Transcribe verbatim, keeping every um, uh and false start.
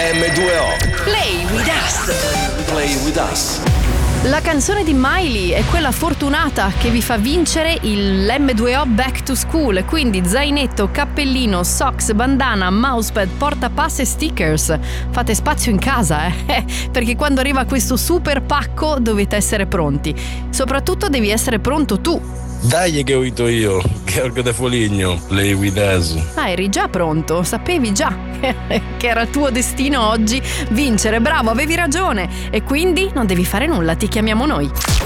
emme due o. Play with us. Play with us. La canzone di Miley è quella fortunata che vi fa vincere il emme due o Back to School, quindi zainetto, cappellino, socks, bandana, mousepad, portapass e stickers. Fate spazio in casa, eh, perché quando arriva questo super pacco dovete essere pronti. Soprattutto devi essere pronto tu. Dai che ho vinto io, Georgo De Foligno, Play with us. Ah, eri già pronto, sapevi già che era il tuo destino oggi vincere. Bravo, avevi ragione. E quindi non devi fare nulla, ti chiamiamo noi.